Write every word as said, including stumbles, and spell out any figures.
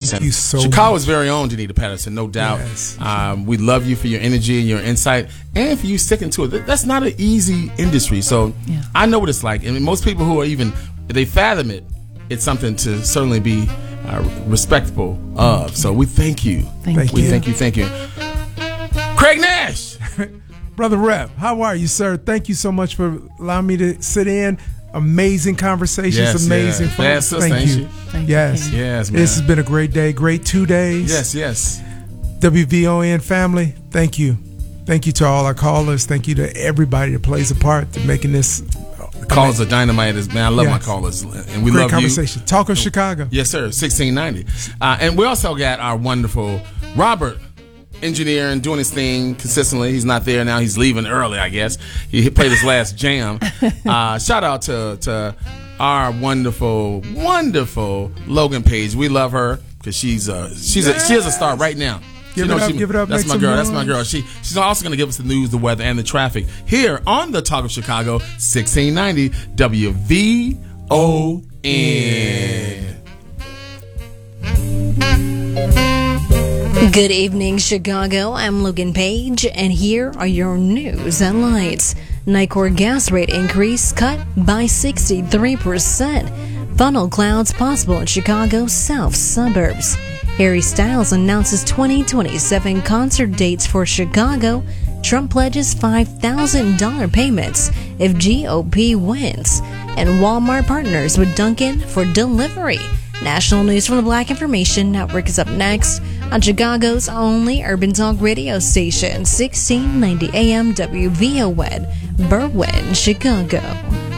Thank you so Chicago's much. very own Janita Patterson, no doubt. Yes. Um, we love you for your energy and your insight, and for you sticking to it. That's not an easy industry, so Yeah. I know what it's like. And most people who are even, if they fathom it, it's something to certainly be uh, respectful of. So we thank you. Thank, Thank We you. thank you. Thank you. Craig Nash. Brother Rep, how are you, sir? Thank you so much for allowing me to sit in. Amazing conversations, Yes, amazing yeah. fun. Bad sister, Thank ain't you. she? Thank you, yes. King. Yes, man. This has been a great day, great two days. Yes, yes. W V O N family, thank you. Thank you to all our callers. Thank you to everybody that plays a part to making this Callers are dynamite, man. I love Yes. my callers, and we great love conversation. you. Talk of Chicago. Yes, sir. sixteen ninety, uh, and we also got our wonderful Robert, engineering, doing his thing consistently. He's not there now. He's leaving early, I guess. He played his last jam. Uh, shout out to to our wonderful, wonderful Logan Page. We love her because she's uh she's a, she is a star right now. Give You it know, up, she- give it up, That's make my some girl. That's my noise. girl. She she's also going to give us the news, the weather, and the traffic here on the Talk of Chicago, sixteen ninety W V O N. Good evening, Chicago. I'm Logan Page, and here are your news headlines. Nicor gas rate increase cut by sixty-three percent. Funnel clouds possible in Chicago's south suburbs. Harry Styles announces twenty twenty-seven concert dates for Chicago. Trump pledges five thousand dollars payments if G O P wins. And Walmart partners with Dunkin' for delivery. National news from the Black Information Network is up next on Chicago's only urban talk radio station, sixteen ninety A M W V O N, Berwyn, Chicago.